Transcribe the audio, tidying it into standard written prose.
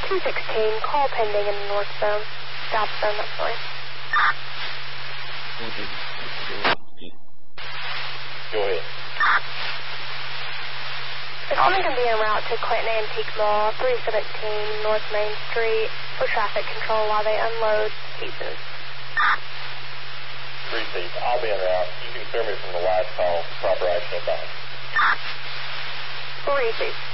216, call pending in the north zone. South zone, that's fine. Go ahead. The someone can be en route to Clinton Antique Mall, 317 North Main Street for traffic control while they unload pieces. 3 seats. I'll be en route. You can clear me from the last call. Proper action advised. 3 seats.